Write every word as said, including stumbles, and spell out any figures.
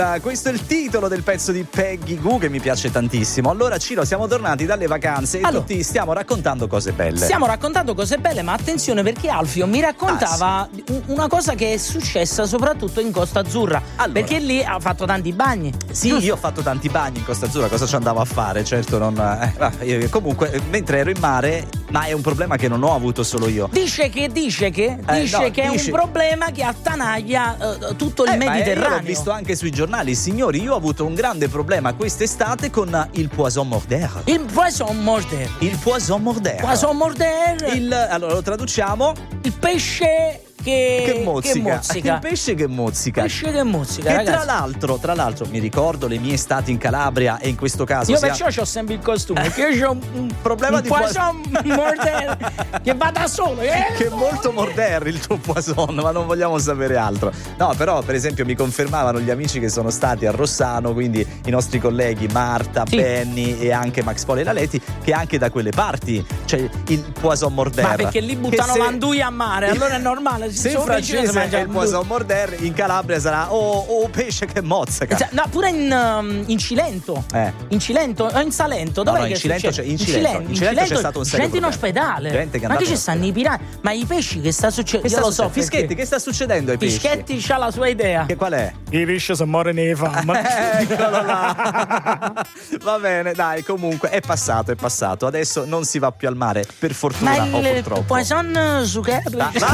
Uh, questo è il titolo del pezzo di Peggy Gou che mi piace tantissimo. Allora, Ciro, siamo tornati dalle vacanze e allora, tutti stiamo raccontando cose belle. Stiamo raccontando cose belle, ma attenzione perché Alfio mi raccontava ah, sì. una cosa che è successa soprattutto in Costa Azzurra. Allora. Perché lì ha fatto tanti bagni. Sì, giusto? Io ho fatto tanti bagni in Costa Azzurra, cosa ci andavo a fare? Certo non... Eh, comunque, mentre ero in mare, ma è un problema che non ho avuto solo io. Dice che, dice che, eh, dice no, che dice... è un problema che attanaglia uh, tutto il eh, Mediterraneo. Ma io l'ho visto anche sui giornali. Signori, io ho avuto un grande problema quest'estate con il poisson mordaire. Il poisson mordaire. Il poisson mordaire. Poisson mordaire. Il, allora lo traduciamo. Il pesce che, che mozzica. Che mozzica. Il pesce che mozzica. Pesce che mozzica. Che ragazzi. tra l'altro, tra l'altro, mi ricordo le mie estati in Calabria e in questo caso. Io sia... perciò ho sempre il costume. Perché io ho un, un problema un di poisson mordaire che va da solo. Eh, che è molto mordaire il tuo poisson, ma non vogliamo sapere altro. No, però, per esempio, mi confermavano gli amici che sono stati a Rossano, quindi i nostri colleghi Marta, sì. Benny e anche Max Poli e Laletti, che anche da quelle parti c'è il poisson mordaire. Ma perché lì buttano se... manduia a mare, allora è normale. Se in francese è il poisson mordaire, in Calabria sarà o oh, oh, pesce che mozzica. No, pure in, um, in Cilento. Eh. In Cilento o in Salento, dov'è no, no, che in Cilento c'è, in, in Cilento, Cilento, in Cilento c'è stato un serio gente in ospedale. Gente che ma che ci in stanno i pirati? Ma i pesci che sta succedendo? Io sta lo so. Fischetti, perché... che sta succedendo ai pesci? Fischetti c'ha la sua idea. Che qual è? I pesci sono morti nelle fame. Eccolo là. Va bene, dai, comunque è passato, è passato. Adesso non si va più al mare, per fortuna ma o il purtroppo. poisson zucchero.